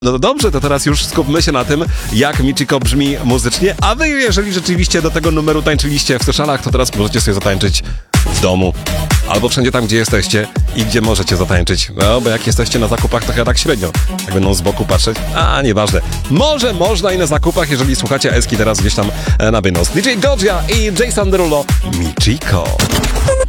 No dobrze, to teraz już skupmy się na tym, jak Michiko brzmi muzycznie, a wy, jeżeli rzeczywiście do tego numeru tańczyliście w Słyszalach, to teraz możecie sobie zatańczyć w domu. Albo wszędzie tam, gdzie jesteście i gdzie możecie zatańczyć. No, bo jak jesteście na zakupach, to chyba tak średnio. Jak będą z boku patrzeć, nieważne. Może można i na zakupach, jeżeli słuchacie Eski teraz gdzieś tam na wynos. DJ Godzia i Jason Derulo, Michiko.